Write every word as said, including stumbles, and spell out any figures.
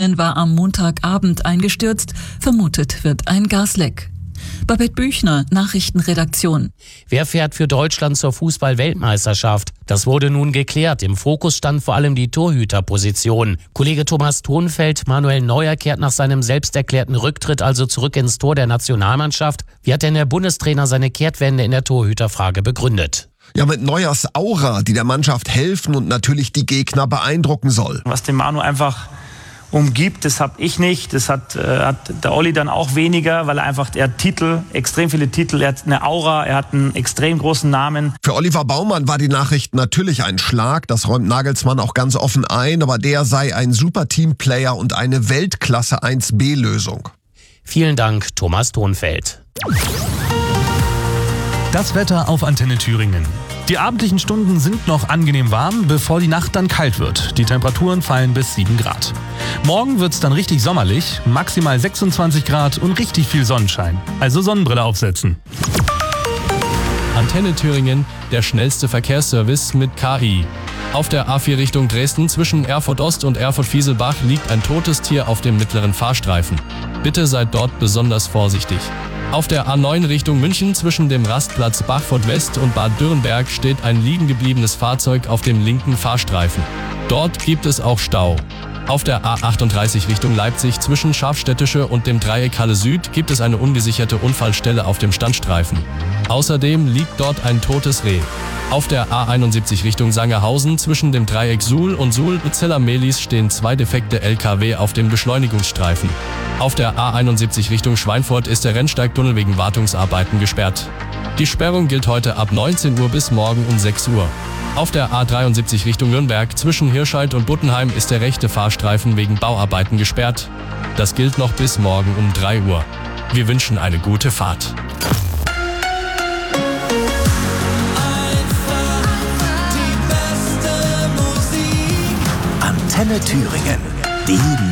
Thüringen war am Montagabend eingestürzt. Vermutet wird ein Gasleck. Babette Büchner, Nachrichtenredaktion. Wer fährt für Deutschland zur Fußball-Weltmeisterschaft? Das wurde nun geklärt. Im Fokus stand vor allem die Torhüterposition. Kollege Thomas Thonfeld, Manuel Neuer kehrt nach seinem selbst erklärten Rücktritt also zurück ins Tor der Nationalmannschaft. Wie hat denn der Bundestrainer seine Kehrtwende in der Torhüterfrage begründet? Ja, mit Neuers Aura, die der Mannschaft helfen und natürlich die Gegner beeindrucken soll. Was den Manu einfach umgibt, das habe ich nicht, das hat, äh, hat der Olli dann auch weniger, weil er einfach, er hat Titel, extrem viele Titel, er hat eine Aura, er hat einen extrem großen Namen. Für Oliver Baumann war die Nachricht natürlich ein Schlag, das räumt Nagelsmann auch ganz offen ein, aber der sei ein super Teamplayer und eine Weltklasse eins B Lösung. Vielen Dank, Thomas Thonfeld. Das Wetter auf Antenne Thüringen. Die abendlichen Stunden sind noch angenehm warm, bevor die Nacht dann kalt wird. Die Temperaturen fallen bis sieben Grad. Morgen wird's dann richtig sommerlich, maximal sechsundzwanzig Grad und richtig viel Sonnenschein. Also Sonnenbrille aufsetzen. Antenne Thüringen, der schnellste Verkehrsservice mit K I. Auf der A vier Richtung Dresden zwischen Erfurt Ost und Erfurt-Fieselbach liegt ein totes Tier auf dem mittleren Fahrstreifen. Bitte seid dort besonders vorsichtig. Auf der A neun Richtung München zwischen dem Rastplatz Bachfurt West und Bad Dürrenberg steht ein liegen gebliebenes Fahrzeug auf dem linken Fahrstreifen. Dort gibt es auch Stau. Auf der A achtunddreißig Richtung Leipzig zwischen Scharfstädtische und dem Dreieck Halle Süd gibt es eine ungesicherte Unfallstelle auf dem Standstreifen. Außerdem liegt dort ein totes Reh. Auf der A einundsiebzig Richtung Sangerhausen zwischen dem Dreieck Suhl und Suhl-Zella-Mehlis stehen zwei defekte L K W auf dem Beschleunigungsstreifen. Auf der A einundsiebzig Richtung Schweinfurt ist der Rennsteigtunnel wegen Wartungsarbeiten gesperrt. Die Sperrung gilt heute ab neunzehn Uhr bis morgen um sechs Uhr. Auf der A dreiundsiebzig Richtung Nürnberg zwischen Hirscheid und Buttenheim ist der rechte Fahrstreifen wegen Bauarbeiten gesperrt. Das gilt noch bis morgen um drei Uhr. Wir wünschen eine gute Fahrt. Antenne Thüringen. Die